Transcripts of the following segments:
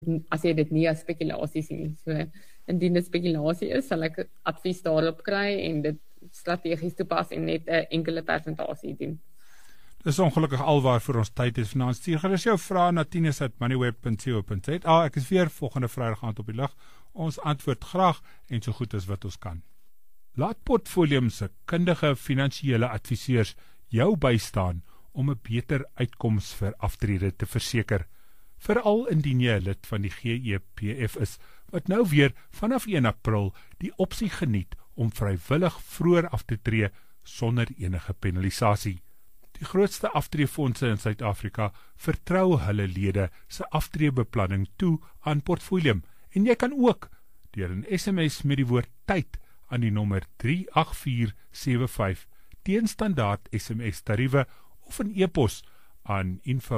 as jy dit nie as spekulasie sien. So, indien dit spekulasie is, sal ek advies daarop kry en dit strategies toepas en net 'n enkele persentasie doen. Dis ongelukkig alwaar vir ons tyd is vanaand. Stuur gerus jou vrae na tinus@moneyweb.co.za. Ek is weer volgende Vrydag aand op die lug. Ons antwoord graag en so goed as wat ons kan. Laat Portfolium se kundige finansiële adviseurs jou bystaan om 'n beter uitkoms vir aftrede te verseker. Veral indien jy 'n lid van die GEPF is, wat nou weer vanaf 1 April die opsie geniet om vrywillig vroeër af te tree sonder enige penalisasie. Die grootste aftreefondse in Suid-Afrika vertrou hulle lede se aftreebeplanning toe aan Portfolium en jy kan ook deur 'n SMS met die woord tyd aan die nommer 38475 teen standaard SMS tariewe of 'n e-pos aan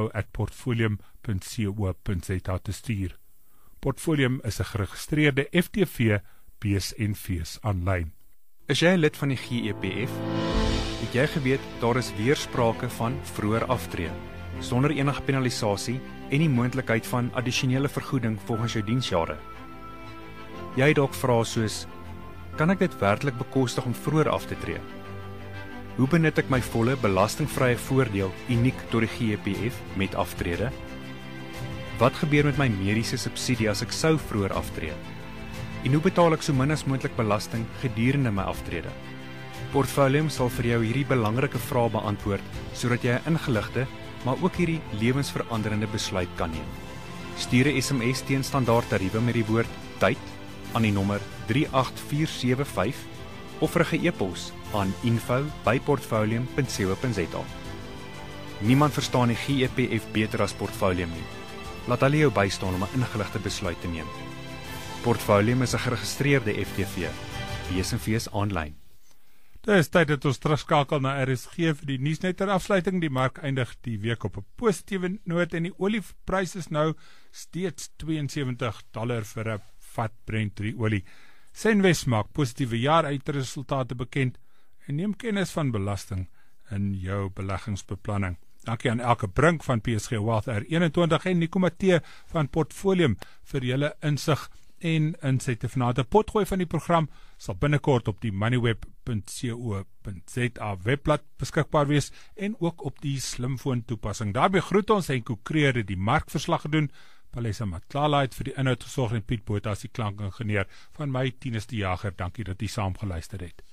info@portfolium.co.za te stuur. Portfolium is 'n geregistreerde FTV bees en fees aanlyn. Is jy 'n lid van die GEPF? Het jy geweet daar is weersprake van vroeër aftree, sonder enige penalisasie en die moontlikheid van addisionele vergoeding volgens jou diensjare? Jy het dalk vrae soos, kan ek dit werklik bekostig om vroeër af te tree? Hoe benut ek my volle belastingvrye voordeel uniek tot die GEPF met aftrede? Wat gebeur met my mediese subsidie as ek sou vroeër aftree? En hoe betaal ek so min as moontlik belasting gedurende my aftrede? Portfolium sal vir jou hierdie belangrike vrae beantwoord, sodat jy 'n ingeligte, maar ook hierdie lewensveranderende besluit kan neem. Stuur 'n SMS teen standaard tariewe met die woord tyd aan die nommer 38475 of rig 'n e-pos aan info@portfolium.co.za. Niemand verstaan die GEPF beter as Portfolium nie. Laat hulle jou bystaan om 'n ingeligte besluit te neem. Portfolium is 'n geregistreerde FTV. Bees en fees aanlyn. Dit is tyd dat ons terugskakel na RSG vir die nuus net ter afsluiting. Die mark eindig die week op 'n positiewe noot en die olieprys is nou steeds $72 vir 'n vat Brent olie. Senwes maak positiewe jaar uitresultate bekend en neem kennis van belasting in jou beleggingsbeplanning. Dankie aan Elke Brink van PSG Wealth R21 en Nico Matee van Portfolium vir julle insig en insette vanaand. 'n Potgooi van die program sal binnekort op die moneyweb.co.za webblad beskikbaar wees en ook op die slimfoon toepassing. Daarmee groet ons en Koekreer die markverslag gedoen. Palesa Matlala het vir die inhoud gesorg en Piet Botha as die klankingenieur. Van my Tinus die Jager, dankie dat jy saam geluister het.